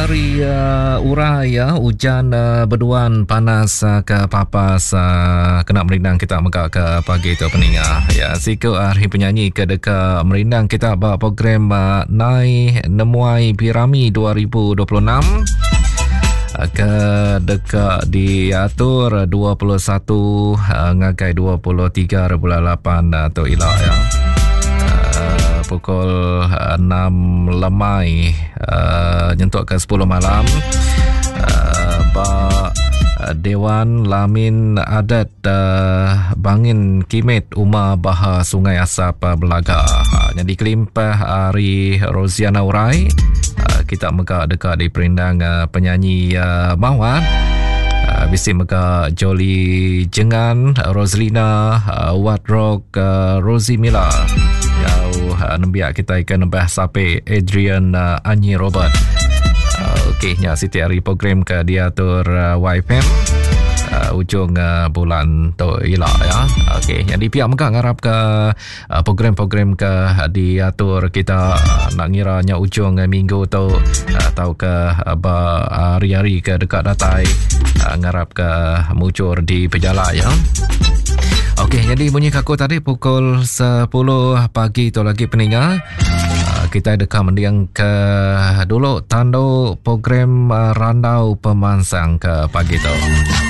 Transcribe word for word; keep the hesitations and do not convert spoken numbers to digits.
hari uh, urai ya, hujan uh, berduan panas uh, ke papas uh, kena merindang kita megak ke pagi tu peningah ya. Siku hari penyanyi ke dekat merindang kita bawa program uh, Nai Nemuai Pirami dua ribu dua puluh enam ke dekat diatur dua puluh satu uh, ngagai dua puluh tiga bulan lapan atau uh, ilah ya. Uh, pukul uh, enam lemai uh, nyentuk ke sepuluh malam uh, ba uh, Dewan Lamin Adat uh, Bangin Kimit Umar Baha Sungai Asap uh, Belaga uh, yang dikelimpah Ari Roziana Urai. Uh, kita megak dekat di perindang uh, penyanyi uh, Mawar uh, bisi megak Jolly Jengan, uh, Roslina, uh, Wat Rock, uh, Rosie Mila. Jauh uh, nembiak kita ikan nembah sampai Adrian uh, Anyi Robert. Uh, Okey, nya siti hari program ke diatur uh, Y F M. Uh, ujung uh, bulan tu ilah ya. Okey, yang di pihak megak ngarap ke uh, program-program ke uh, diatur kita uh, nak ngiranya ujung uh, minggu tu uh, atau ke uh, hari-hari ke dekat datai uh, ngarap ke muncul di pejala ya. Okey, jadi bunyi kaku tadi pukul sepuluh pagi tu lagi peninggal. Uh, kita dekat mendiang ke dulu tanduk program uh, Randau Pemansang ke pagi tu.